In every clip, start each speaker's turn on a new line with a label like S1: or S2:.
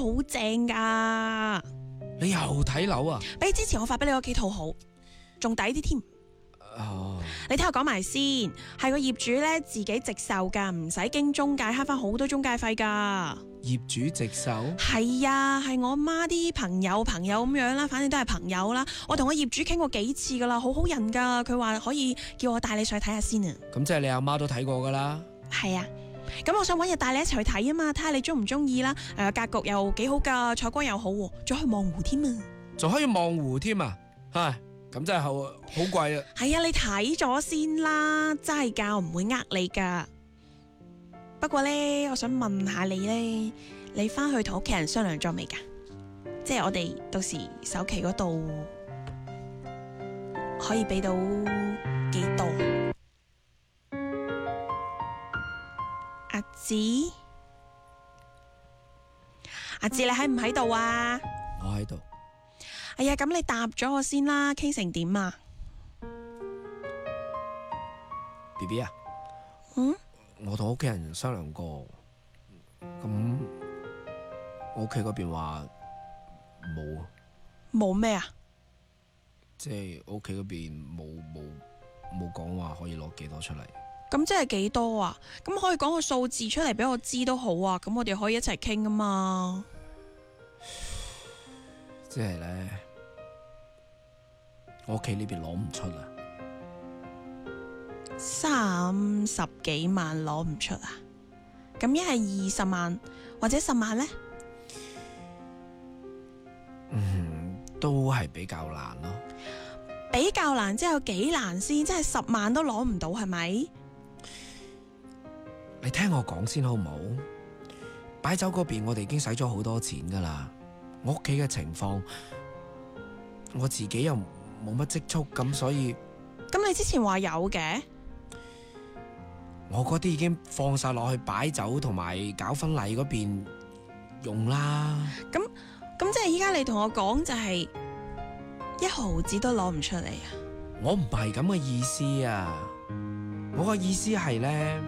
S1: 好正噶。
S2: 你又睇樓啊？
S1: 比之前我發俾你嗰幾套好，仲抵啲添。
S2: 哦，
S1: 你聽我講埋先，係個業主咧自己直售噶，唔使經中介，慳翻好多中介費噶。
S2: 業主直售？
S1: 係啊，係我媽啲朋友咁樣啦，反正都係朋友啦。我同我業主傾過幾次噶啦，好好人噶，佢話可以叫我帶你上去睇下先啊。
S2: 咁即係你阿媽都睇過噶啦？
S1: 係啊，咁我想搵日帶你一齊去睇啊嘛，睇下你中唔中意啦。格局又幾好噶，採光又好，仲可以望湖添啊。
S2: 仲可以望湖添啊？唉，咁真係好貴啊！
S1: 係啊，你睇咗先啦，真係噶，我唔會呃你噶。不過呢，我想問下你呢，你翻去同屋企人商量咗未噶？即係我哋到時首期嗰度可以俾到幾多？阿子，你喺唔喺度啊？
S2: 我喺度。
S1: 哎呀，咁你答咗我先啦，傾成點啊
S2: BB 啊，我同屋企人商量過，咁我屋企嗰邊話
S1: 冇咩啊？
S2: 即係屋企嗰邊冇講話可以攞幾多出嚟。
S1: 咁即係幾多啊？咁可以講個數字出嚟俾我知都好啊，咁我哋可以一齊傾啊嘛。
S2: 即係咧，我屋企呢邊攞唔出啊
S1: ，30幾萬攞唔出啊？咁一係20萬或者10萬呢？
S2: 都係比較難咯。
S1: 比較難，即係有幾難先？即係10萬都攞唔到係咪？
S2: 你聽我講先好唔好？擺酒嗰邊我哋已經使咗好多錢噶啦。我屋企嘅情況，我自己又冇乜積蓄，咁所以
S1: 咁你之前話有嘅，
S2: 我嗰啲已經放晒落去擺酒同埋搞婚禮嗰邊用啦。
S1: 咁即係依家你同我講就係1毫子都攞唔出嚟啊？
S2: 我唔係咁嘅意思啊，我個意思係呢，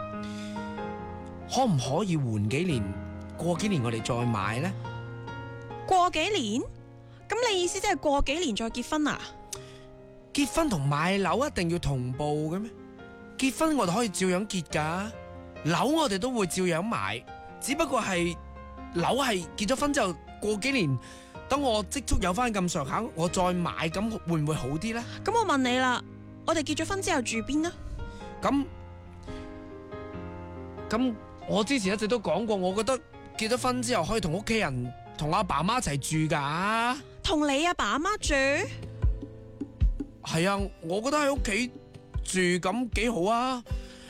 S2: 可唔可以換幾年，過幾年我哋再買呢？
S1: 過幾年？咁你意思即係過幾年再結婚啊？
S2: 結婚同買樓一定要同步嘅咩？結婚我哋可以照樣結噶，樓我哋都會照樣買，只不過係樓係結咗婚之後過幾年，等我積蓄有翻咁上下，我再買，咁會唔會好啲呢？
S1: 咁我問你啦，我哋結咗婚之後住邊啊？
S2: 咁我之前一直都講過，我覺得結咗婚之後可以同屋企人同阿爸媽一齊住噶。
S1: 同你阿爸阿媽住？
S2: 係啊，我覺得喺屋企住咁幾好啊。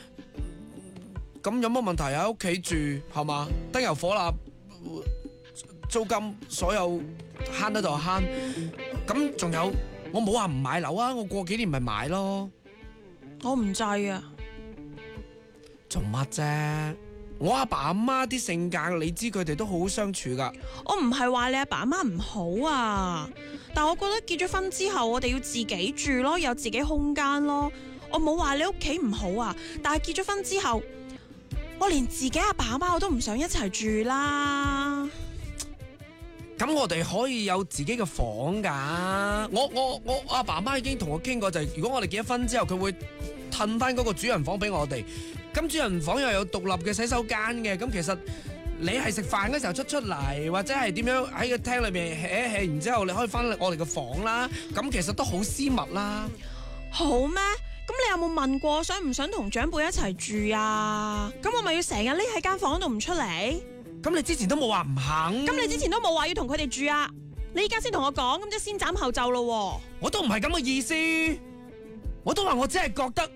S2: 咁有乜問題喺屋企住係嘛？燈油火蠟、租金所有慳得就慳。咁仲有，我冇話唔買樓啊，我過幾年咪買咯。
S1: 我唔制啊。
S2: 做乜啫？我阿爸阿媽啲性格，你知佢哋都好好相處噶。
S1: 我唔係話你阿爸阿媽唔好啊，但我覺得結咗婚之後，我哋要自己住咯，有自己空間咯。我冇話你屋企唔好啊，但係結咗婚之後，我連自己阿爸阿媽我都唔想一齊住啦。
S2: 咁我哋可以有自己嘅房噶。我阿爸阿媽已經同我傾過，就係如果我哋結咗婚之後，佢會褪翻嗰個主人房俾我哋。咁主人房又有獨立嘅洗手間嘅，咁其實你係食飯嘅時候出嚟，或者係點樣喺個廳裏面 hea 然之後你可以翻我哋嘅房啦，咁其實都好私密啦。
S1: 好咩？咁你有冇問過想唔想同長輩一齊住啊？咁我咪要成日匿喺間房度唔出嚟？
S2: 咁你之前都冇話唔肯。
S1: 咁你之前都冇話要同佢哋住啊？你而家先同我講，咁即係先斬後奏咯。
S2: 我都唔係咁嘅意思，我都話我只係覺得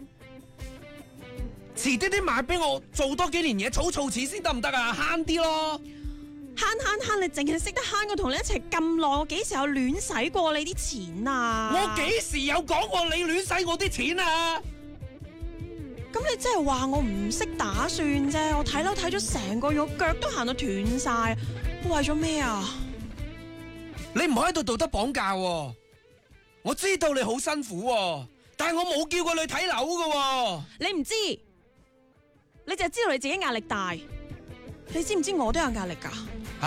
S2: 遲啲買俾我做多幾年嘢，儲錢先得唔得啊？慳啲咯。
S1: 慳，你淨係識得慳，我同你一齊咁耐，我幾時有亂使過你啲錢啊？
S2: 我幾時有講過你亂使我啲錢啊？
S1: 咁你真係話我唔識打算啫？我睇樓睇咗成個月，我腳都行到斷晒，我為咗咩啊？
S2: 你唔好喺度道德綁架喎。我知道你好辛苦喎，但係我冇叫過你睇樓㗎喎。
S1: 你唔知，你就係知道你自己壓力大。你知唔知我都有壓力㗎？